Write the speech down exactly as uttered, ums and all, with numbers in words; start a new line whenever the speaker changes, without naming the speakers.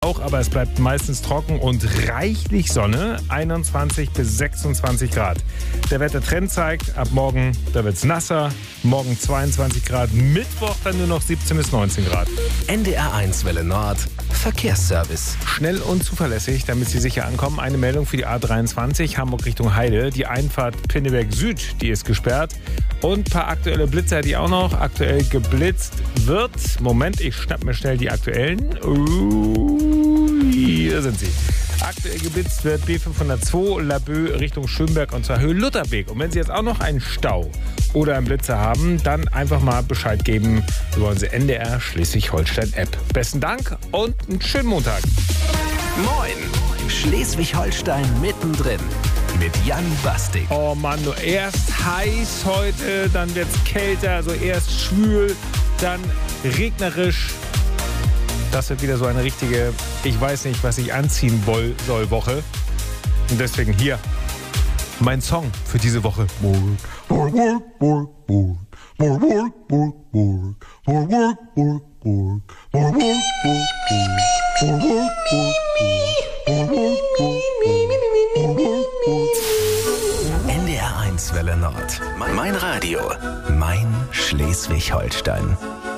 auch, aber es bleibt meistens trocken und reichlich Sonne, einundzwanzig bis sechsundzwanzig Grad. Der Wettertrend zeigt, ab morgen, da wird's nasser, morgen zweiundzwanzig Grad, Mittwoch dann nur noch siebzehn bis neunzehn Grad.
N D R eins Welle Nord, Verkehrsservice.
Schnell und zuverlässig, damit Sie sicher ankommen. Eine Meldung für die A dreiundzwanzig, Hamburg Richtung Heide. Die Einfahrt Pinneberg Süd, die ist gesperrt. Und ein paar aktuelle Blitzer, die auch noch aktuell geblitzt wird. Moment, ich schnapp mir schnell die aktuellen. Uh, hier sind sie. Aktuell geblitzt wird B fünfhundertzwei Laboe Richtung Schönberg und zwar Höhe Lutherweg. Und wenn Sie jetzt auch noch einen Stau oder einen Blitzer haben, dann einfach mal Bescheid geben über unsere N D R Schleswig-Holstein-App. Besten Dank und einen schönen Montag.
Moin, Schleswig-Holstein mittendrin mit Jan Bastik.
Oh Mann, nur erst heiß heute, dann wird's kälter, also erst schwül, dann regnerisch. Das wird wieder so eine richtige, ich weiß nicht, was ich anziehen soll, Woche. Und deswegen hier mein Song für diese Woche.
N D R eins Welle Nord. Mein Radio. Mein Schleswig-Holstein.